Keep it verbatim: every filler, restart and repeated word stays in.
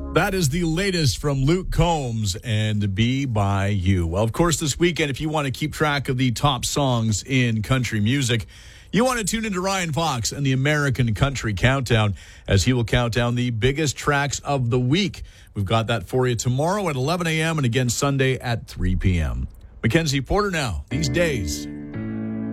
That is the latest from Luke Combs and Be By You. Well, of course, this weekend, if you want to keep track of the top songs in country music, you want to tune into Ryan Fox and the American Country Countdown, as he will count down the biggest tracks of the week. We've got that for you tomorrow at eleven a.m. and again Sunday at three p.m. Mackenzie Porter now, These Days.